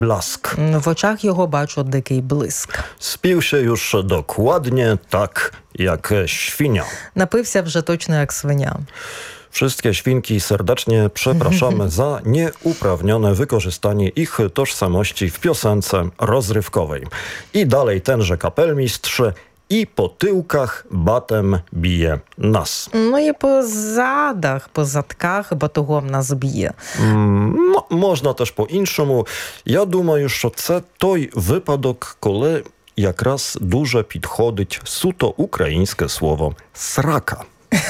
blask. W oczach його бачу дикий блиск. Spił się już dokładnie tak jak świnia. Напився вже точно як свиня. Wszystkie świnki serdecznie przepraszamy za nieuprawnione wykorzystanie ich tożsamości w piosence rozrywkowej. I dalej tenże kapelmistrz i po tyłkach batem bije nas. Ну і по задах, по задках батогом нас б'є. Можна теж по-іншому. Я думаю, що це той випадок, коли якраз дуже підходить суто українське слово «срака».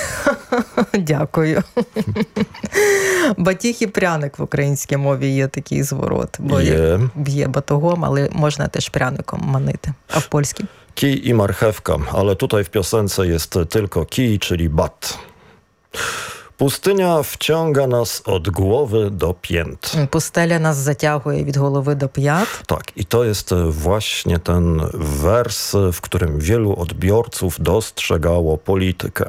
Дякую. Батіг і пряник в українській мові є такий зворот. Бо б'є батогом, ale można też prяником манити. А в польській? Kij i marchewka, ale tutaj w piosence jest tylko kij, czyli bat. Pustynia wciąga nas od głowy do pięt. Пустеля нас затягує від голови до п'ят. Tak, i to jest właśnie ten wers, w którym wielu odbiorców dostrzegało politykę.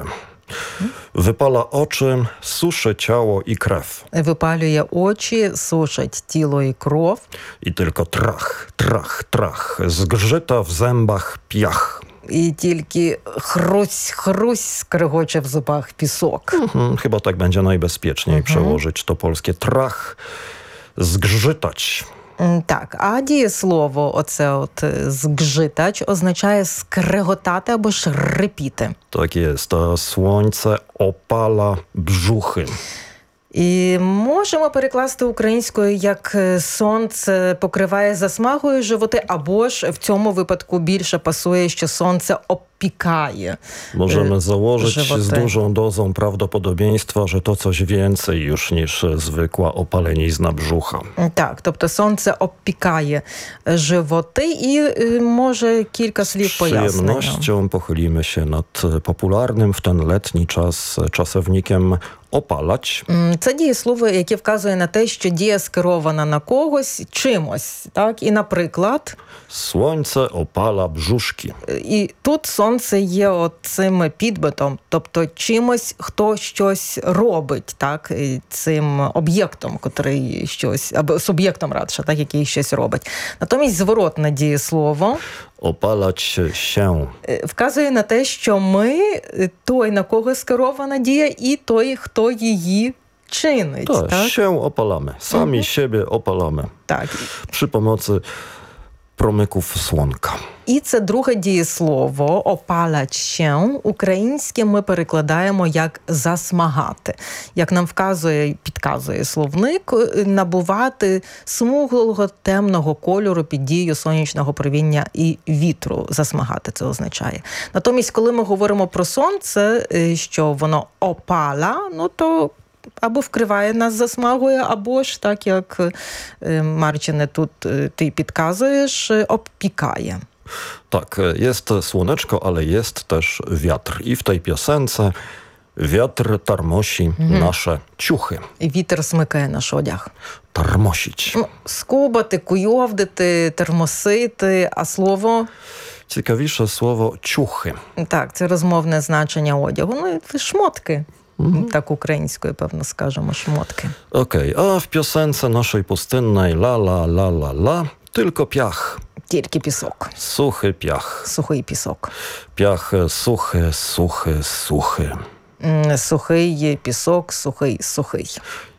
Wypala oczy, suszy ciało i krew. Випалює очі, сушить тіло і кров. I tylko trach, trach, trach, zgrzyta w zębach piach. І тільки хрусь скрегоче в зубах пісок. Chyba tak będzie najbezpieczniej przełożyć to polskie trach, zgrzytać. Так, а дієслово оце от «згжитач» означає скреготати або ж рипіти. Tak jest, a słońce opala brzuchy. І можемо перекласти українською як «сонце покриває засмагою животи», або ж в цьому випадку більше пасує, що «сонце opікає». Możemy założyć żywoty. z dużą dozą prawdopodobieństwa, że to coś więcej już niż zwykła opalenizna brzucha. Так, тобто сонце opікає животи і може кілька слів пояснення. Z przyjemnością pochylimy się nad popularnym w ten letni czas czasownikiem opalać. Це дієслово, яке вказує на те, що дія скерована на когось чимось. Так? І, наприклад, Słońce opala brzuszki. і тут сонце є цим підбитом, тобто чимось, хто щось робить, так? І цим об'єктом, котрий щось, або суб'єктом радше, так, який щось робить. Натомість зворотне дієслово Opalać się. вказує на те, що ми той, на кого скерована дія, і той, хто її чинить. Tak, Так? się opalamy. Sami siebie opalamy. Так. Przy pomocy promyków słonka. І це друге дієслово «опалять ще» українське ми перекладаємо як «засмагати». Як нам підказує словник, набувати смуглого темного кольору під дією сонячного проміння і вітру. Засмагати це означає. Натомість, коли ми говоримо про сонце, що воно опала, ну то або вкриває нас засмагою, або ж, так як, Марчине, тут ти підказуєш, обпікає. Tak, jest słoneczko, ale jest też wiatr. I w tej piosence wiatr tarmosi nasze ciuchy. І вітер смикає наш одяг. Tarmosić. Скубати, куйовдити, термосити, а слово... Ciekawisze słowo ciuchy. Так, це розмовне значення одягу. Ну, і шмотки. Так українською, певно, скажемо, шмотки. Okej, a w piosence naszej pustynnej la la la la la tylko piach. Тільки пісок. Suchy piach. Сухий пісок. Piach suchy, suchy, suchy. Сухий пісок, сухий.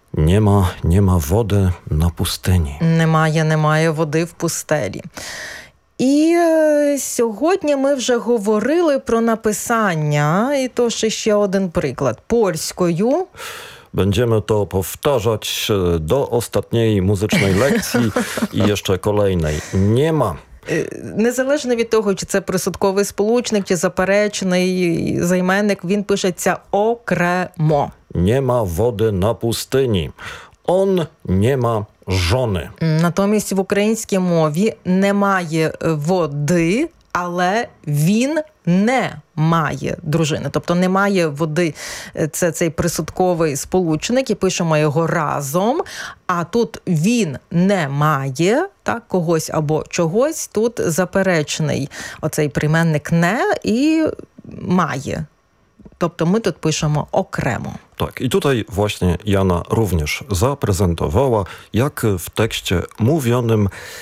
Nie ma wody na pustyni. Немає води в пустелі. І сьогодні ми вже говорили про написання, і то ще один приклад. Польською. Będziemy to powtarzać do ostatniej muzycznej lekcji i jeszcze kolejnej. Nie ma. Незалежно від того, чи це присудковий сполучник, чи заперечний займенник, він пишеться окремо. Nie ma wody na pustyni. On nie ma żony. Натомість в українській мові немає води, але він не має дружини. Тобто немає води, це цей присудковий сполучник, і пишемо його разом, а тут він не має, так, когось або чогось, тут заперечний оцей прийменник не і має. Тобто my тут piszemy окремо. Tak, i tutaj właśnie Jana również zaprezentowała, jak w tekście mówionym